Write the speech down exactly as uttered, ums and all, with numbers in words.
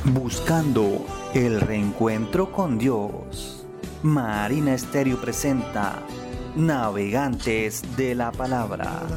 Buscando el reencuentro con Dios. Marina Estéreo presenta Navegantes de la Palabra.